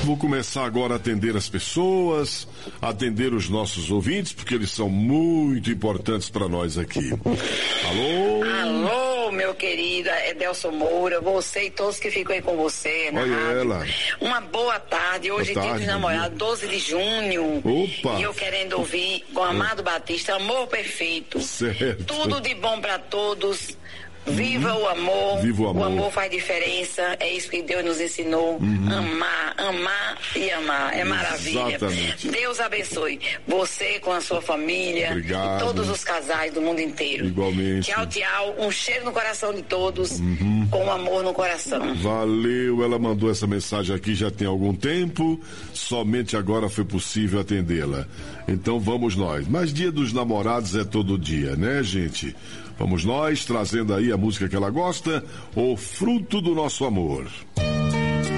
Vou começar agora a atender as pessoas, atender os nossos ouvintes, porque eles são muito importantes para nós aqui. Alô? Alô, meu querido Edelson Moura, você e todos que ficam aí com você na Olha rádio. ela. Uma boa tarde, hoje é dia dos namorados, 12 de junho. Opa! E eu querendo ouvir com Amado Batista, Amor Perfeito. Certo. Tudo de bom para todos. Viva o amor. Viva o amor. O amor faz diferença. É isso que Deus nos ensinou. Amar e amar. É maravilha. Exatamente. Deus abençoe você com a sua família. Obrigado. E todos os casais do mundo inteiro. Igualmente. Tchau, tchau. Um cheiro no coração de todos. Com amor no coração. Valeu, ela mandou essa mensagem aqui já tem algum tempo, somente agora foi possível atendê-la. Então vamos nós. Mas Dia dos Namorados é todo dia, né, gente? Vamos nós, trazendo aí a música que ela gosta, O Fruto do Nosso Amor.